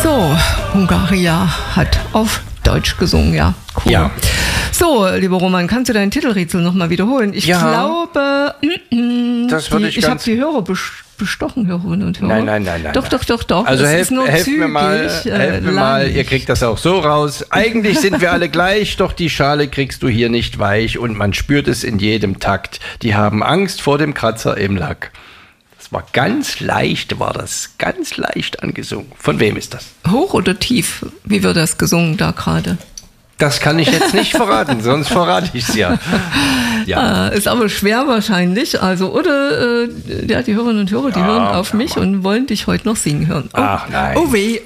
So, Hungaria hat auf Deutsch gesungen, ja. Cool. Ja. So, lieber Roman, kannst du dein Titelrätsel nochmal wiederholen? Ich glaube, das würde ich habe die Hörer bestochen, Hörerinnen und Hörer. Nein. Doch. Also helft mir mal, ihr kriegt das auch so raus. Eigentlich sind wir alle gleich, doch die Schale kriegst du hier nicht weich und man spürt es in jedem Takt. Die haben Angst vor dem Kratzer im Lack. Das war ganz leicht angesungen. Von wem ist das? Hoch oder tief? Wie wird das gesungen da gerade? Das kann ich jetzt nicht verraten, sonst verrate ich es ja. Ist aber schwer wahrscheinlich. Also, oder die Hörerinnen und Hörer, die hören auf mich und wollen dich heute noch singen hören. Ach nein. Oh weh.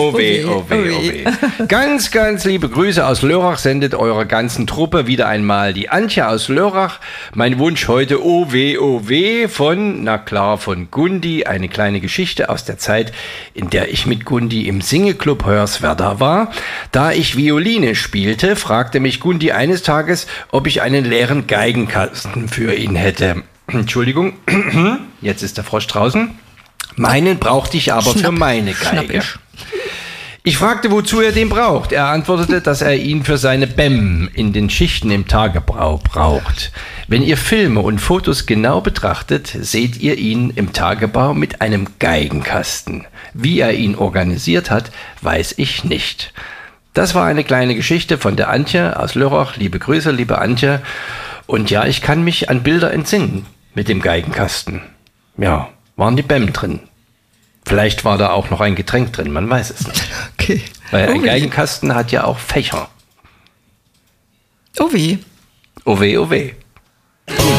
Ganz, ganz liebe Grüße aus Lörrach sendet eurer ganzen Truppe wieder einmal die Antje aus Lörrach. Mein Wunsch heute oh weh von Gundi. Eine kleine Geschichte aus der Zeit, in der ich mit Gundi im Singeclub Hoyerswerda war. Da ich Violine spielte, fragte mich Gundi eines Tages, ob ich einen leeren Geigenkasten für ihn hätte. Entschuldigung, jetzt ist der Frosch draußen. Meinen brauchte ich aber für meine Geige. Ich fragte, wozu er den braucht. Er antwortete, dass er ihn für seine BEM in den Schichten im Tagebau braucht. Wenn ihr Filme und Fotos genau betrachtet, seht ihr ihn im Tagebau mit einem Geigenkasten. Wie er ihn organisiert hat, weiß ich nicht. Das war eine kleine Geschichte von der Antje aus Lörrach. Liebe Grüße, liebe Antje. Und ja, ich kann mich an Bilder entsinnen mit dem Geigenkasten. Ja, waren die BEM drin. Vielleicht war da auch noch ein Getränk drin, man weiß es nicht. Okay. Weil ein Geigenkasten hat ja auch Fächer. Oh weh. Oh weh, oh weh.